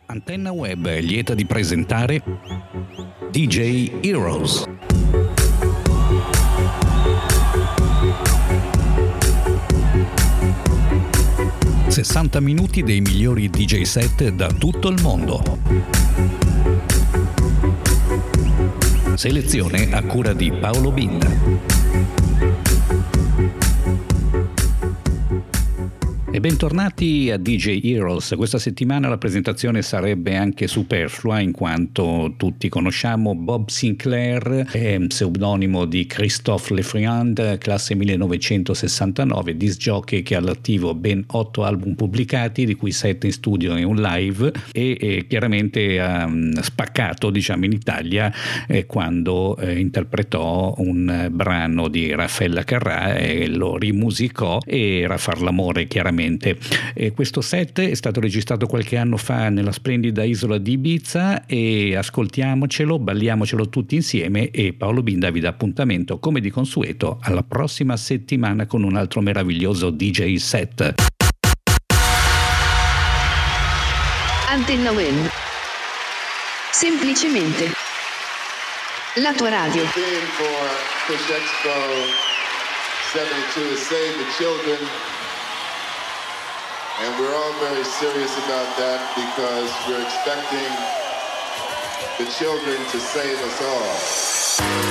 Antenna Web è lieta di presentare DJ Heroes. ...60 minuti dei migliori DJ set da tutto il mondo. Selezione a cura di Paolo Binda. E bentornati a DJ Heroes. Questa settimana la presentazione sarebbe anche superflua, in quanto tutti conosciamo Bob Sinclair, pseudonimo di Christophe Lefriand, classe 1969, disc jockey che ha all'attivo ben 8 album pubblicati, di cui 7 in studio e un live, e chiaramente ha spaccato, diciamo, in Italia quando interpretò un brano di Raffaella Carrà e lo rimusicò, e era Far l'amore, chiaramente. Questo set è stato registrato qualche anno fa nella splendida isola di Ibiza, e ascoltiamocelo, balliamocelo tutti insieme, e Paolo Binda vi dà appuntamento come di consueto alla prossima settimana con un altro meraviglioso DJ set. Antenna Web, semplicemente la tua radio. The theme for Push Expo 72 is Save the Children. And we're all very serious about that because we're expecting the children to save us all.